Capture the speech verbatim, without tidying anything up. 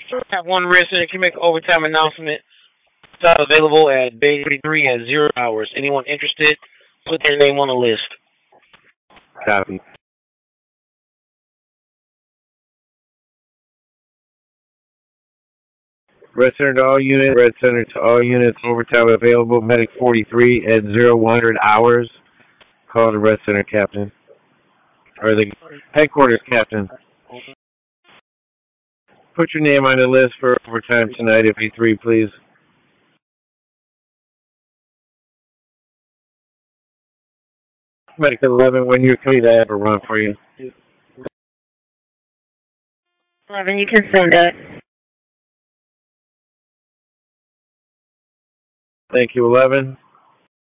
Have one resident can make an overtime announcement. Job available at Bay thirty-three at zero hours. Anyone interested? Put their name on the list. Copy. Red Center to all units. Red Center to all units. Overtime available. Medic forty-three at zero one hundred hours. Call the Red Center captain. Or the headquarters captain. Put your name on the list for overtime tonight, if you three, please. Medic eleven, when you're complete, I have a run for you. eleven, you can send it. Thank you, eleven.